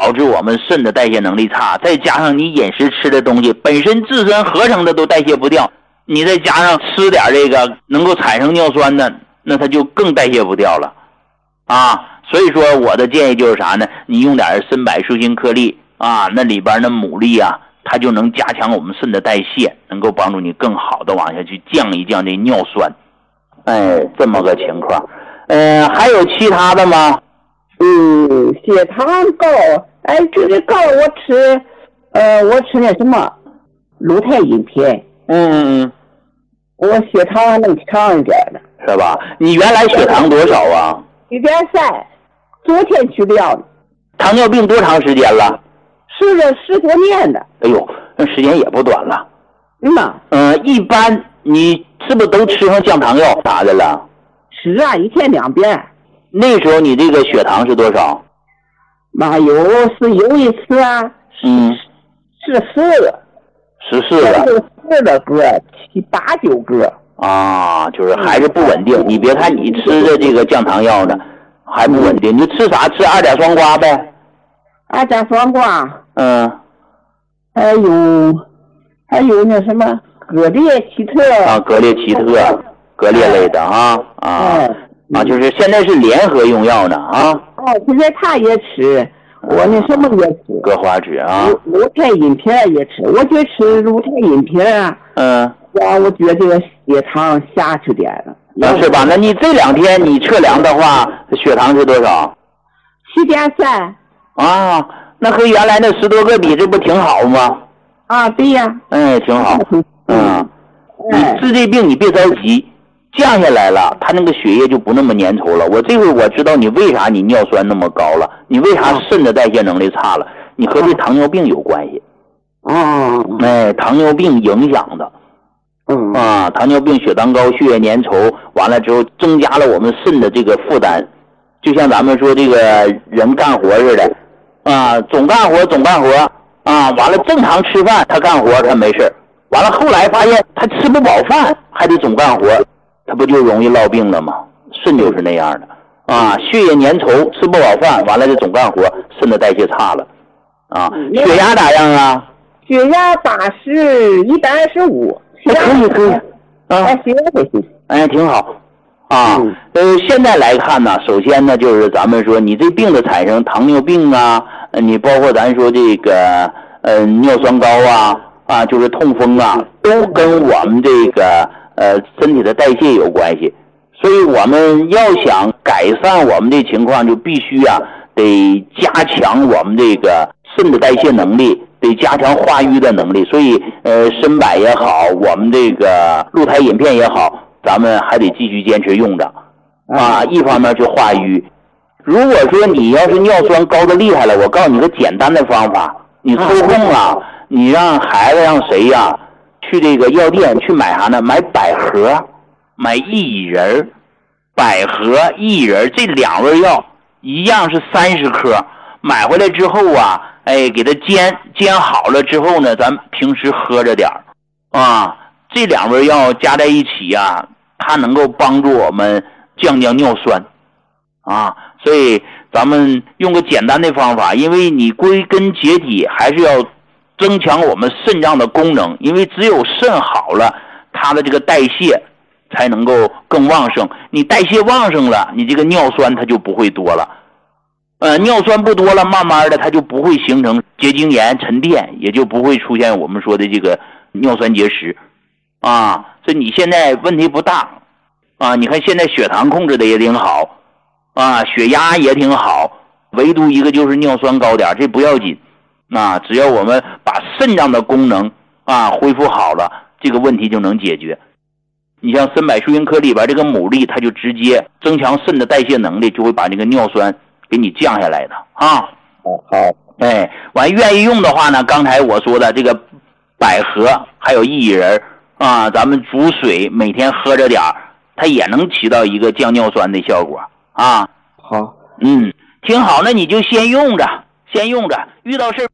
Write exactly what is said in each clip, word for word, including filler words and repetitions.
导致我们肾的代谢能力差，再加上你饮食吃的东西本身自身合成的都代谢不掉，你再加上吃点这个能够产生尿酸的，那它就更代谢不掉了啊。所以说我的建议就是啥呢，你用点参柏舒心颗粒啊，那里边的牡蛎啊，它就能加强我们肾的代谢，能够帮助你更好的往下去降一降这尿酸。哎，这么个情况。呃还有其他的吗？ 嗯，血糖高，哎，这个高我吃，呃，我吃那什么，鹿泰因片。 嗯嗯嗯， 我血糖还能强一点的。 是吧？你原来血糖多少啊？ 一点三，昨天去量的。 糖尿病多长时间了？ 吃了十多年的。 哎呦，那时间也不短了。 嗯呐。 嗯、呃，一般你是不是都吃上降糖药啥的了？ 吃啊，一天两遍。 那时候你这个血糖是多少？ 妈有是有一次啊， 嗯， 十四个， 十四个， 十了个，七八九个啊，就是还是不稳定。你别看你吃的这个降糖药呢，还不稳定。你吃啥？吃二甲双胍呗。 二甲双胍。 嗯。 还有还有那什么格列齐特。 啊，格列齐特，格列类的啊啊。嗯啊，就是现在是联合用药呢啊！ 哦，现在他也吃，我那什么也吃， 葛花脂啊， 鹿泰因片也吃，我就吃鹿泰因片啊。 嗯， 哇，我觉得这个血糖下去点了。 那是吧？那你这两天你测量的话，血糖是多少？ 七点三。 啊，那和原来那十多个比，这不挺好吗？ 啊，对呀。 哎，挺好。嗯，你治这病你别着急。降下来了，他那个血液就不那么粘稠了。我这回我知道你为啥你尿酸那么高了，你为啥肾的代谢能力差了，你和这糖尿病有关系。 哦， 哎，糖尿病影响的。 嗯啊，糖尿病血糖高，血液粘稠，完了之后增加了我们肾的这个负担，就像咱们说这个人干活似的，啊，总干活总干活啊，完了正常吃饭他干活他没事，完了后来发现他吃不饱饭还得总干活。他不就容易落病了吗？肾就是那样的啊，血液粘稠，吃不饱饭，完了就总干活，肾的代谢差了啊。血压咋样啊？ 血压八十，一百二十五。 可以可以啊， 血压还行。 哎，挺好啊。呃，现在来看呢，首先呢，就是咱们说你这病的产生，糖尿病啊，你包括咱说这个呃尿酸高啊啊，就是痛风啊，都跟我们这个。呃，身体的代谢有关系，所以我们要想改善我们的情况，就必须啊，得加强我们这个肾的代谢能力，得加强化瘀的能力。所以，呃，参柏也好，我们这个鹿泰因片也好，咱们还得继续坚持用着啊。一方面去化瘀，如果说你要是尿酸高的厉害了，我告诉你个简单的方法，你抽空啊，你让孩子让谁呀、啊？去这个药店去买啥呢？买百合，买薏仁，百合、薏仁这两味药一样是三十克，买回来之后啊，哎，给它煎煎好了之后呢，咱平时喝着点儿啊。这两味药加在一起啊，它能够帮助我们降降尿酸啊。所以咱们用个简单的方法，因为你归根结底还是要增强我们肾脏的功能，因为只有肾好了，它的这个代谢才能够更旺盛。你代谢旺盛了，你这个尿酸它就不会多了。呃，尿酸不多了，慢慢的它就不会形成结晶炎沉淀，也就不会出现我们说的这个尿酸结石啊。所以你现在问题不大啊，你看现在血糖控制的也挺好啊，血压也挺好，唯独一个就是尿酸高点，这不要紧。啊，只要我们把肾脏的功能啊恢复好了，这个问题就能解决。你像参柏舒心科里边这个牡蛎，它就直接增强肾的代谢能力，就会把这个尿酸给你降下来的啊。 哦，好。 哎，完愿意用的话呢，刚才我说的这个百合还有薏仁啊，咱们煮水每天喝着点儿，它也能起到一个降尿酸的效果啊。 好， 嗯，挺好，那你就先用着。先用着，遇到事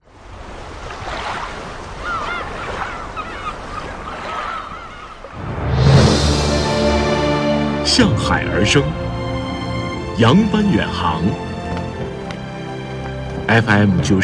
向海而生，扬帆远航。F M 九。